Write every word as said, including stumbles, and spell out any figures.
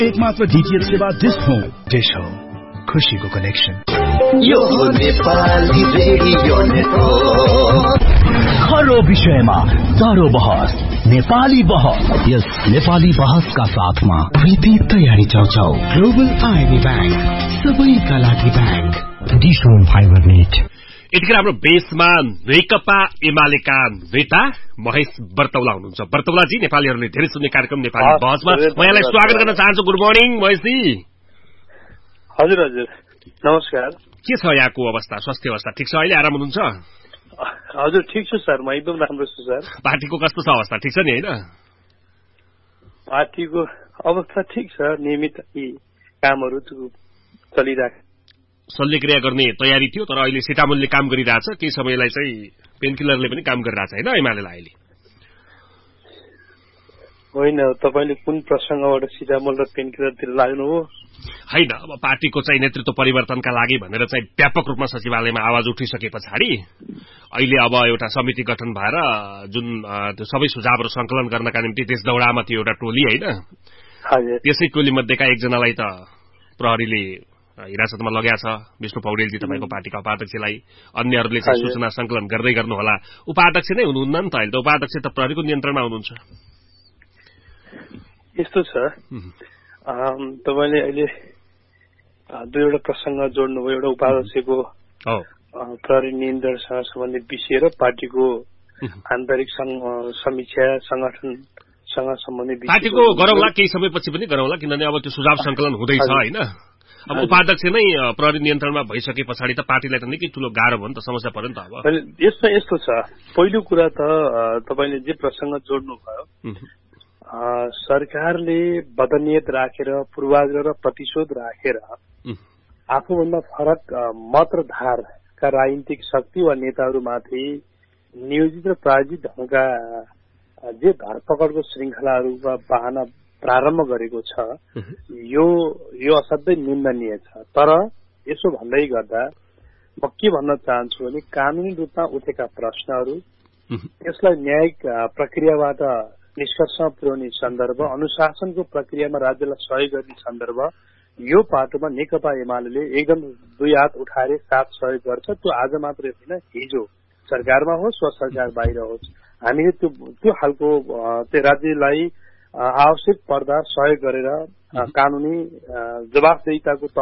एक मात्र डीटीएच सेवा डिश होम। डिश होम, खुशीको कनेक्सन। यो नेपाली रेडियो नेटवर्क। हर विषयमा चारो बहस, नेपाली बहस। यस नेपाली बहसका साथमा विधि तयारी चाउचाउ, ग्लोबल आइबी ब्याङ्क, सबैका लागि bank, dish home fibre net. यतिखेर हाम्रो बेसमा नेकपा एमालेका नेता महेश बर्तौला हुनुहुन्छ। बर्तौलाजी, नेपालीहरूले धेरै सुन्ने कार्यक्रम नेपाली बहसमा म यहाँलाई स्वागत गर्न चाहन्छु। Good morning Maheshji. हजुर हजुर नमस्कार। के छ यहाँको अवस्था, स्वास्थ्य अवस्था ठिक छ? अहिले आराम हुनुहुन्छ? हजुर ठिक छु सर, म एकदम राम्रो छु सर। पार्टीको कस्तो छ अवस्था, ठिक छ नि होइन? पार्टीको अवस्था ठिक छ, नियमित कामहरू चलिरहेको। शल्यक्रिया गर्ने तयारी थियो, तर अहिले सिटामोलले काम गरिरहेछ। केही समयलाई चाहिँ पेनकिलरले पनि काम गरिरहेछ होइन एमालेलाई अहिले? होइन, तपाईँले कुन प्रसंगबाट सिटामोल र पेनकिलरतिर लाग्नु हो? होइन, अब पार्टीको चाहिँ नेतृत्व परिवर्तनका लागि भनेर चाहिँ व्यापक रूपमा सचिवालयमा आवाज उठिसके पछाडि अहिले अब एउटा समिति गठन भएर जुन त्यो सबै सुझावहरू संकलन गर्नका निम्ति त्यस दौडामा थियो एउटा टोली होइन? त्यसै टोली मध्येका एकजनालाई त प्रहरीले हिरासतमा लगाएको छ, विष्णु पौडेलजी, तपाईँको पार्टीका उपाध्यक्षलाई। अन्यहरूले चाहिँ सूचना संकलन गर्दै गर्नुहोला। उपाध्यक्ष नै हुनुहुन्न नि त अहिले त, उपाध्यक्ष त प्रहरीको नियन्त्रणमा हुनुहुन्छ। यस्तो छ, तपाईँले अहिले दुईवटा प्रसंग जोड्नुभयो। एउटा उपाध्यक्षको प्रहरी नियन्त्रणसँग सम्बन्धित विषय र पार्टीको आन्तरिक समीक्षा संगठनसँग सम्बन्धित विषय। पार्टीको गरौँला, केही समयपछि पनि गरौँला, किनभने अब त्यो सुझाव संकलन हुँदैछ होइन? अब उपाध्यक्ष नै प्रहरी नियन्त्रणमा भइसके पछाडि त पार्टीलाई त निकै ठूलो गाह्रो भयो नि त, समस्या पर्यो नि त। अब यसमा यस्तो छ, पहिलो कुरा त तपाईँले जे प्रसंग जोड्नुभयो, सरकारले बदनियत राखेर, पूर्वाग्रह र प्रतिशोध राखेर आफूभन्दा फरक मत र धारका राजनीतिक शक्ति वा नेताहरूमाथि नियोजित र प्रायोजित ढंगका जे धरपकडको श्रृंखलाहरूका बहाना प्रारम्भ गरेको छ, यो यो असाध्यै निन्दनीय छ। तर यसो भन्दै गर्दा म के भन्न चाहन्छु भने कानूनी रूपमा उठेका प्रश्नहरू, यसलाई न्यायिक प्रक्रियाबाट निष्कर्षमा पुर्याउने सन्दर्भ, अनुशासनको प्रक्रियामा राज्यलाई सहयोग गर्ने सन्दर्भ, यो पाटोमा नेकपा एमाले एकदम दुई हात उठाएर साथ सहयोग गर्छ। त्यो आज मात्रै होइन, हिजो सरकारमा होस् वा सरकार बाहिर होस्, हामीले त्यो त्यो खालको त्यो राज्यलाई आवश्यक पर्दा सहयोग गरेर कानूनी जवाफदेहिताको